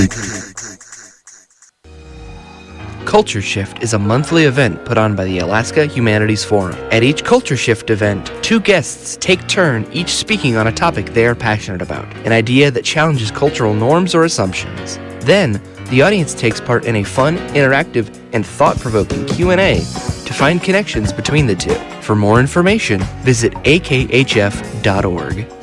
Culture Shift is a monthly event put on by the Alaska Humanities Forum. At each Culture Shift event, two guests take turn each speaking on a topic they are passionate about, an idea that challenges cultural norms or assumptions. Then, the audience takes part in a fun, interactive, and thought-provoking Q&A to find connections between the two. For more information, visit akhf.org.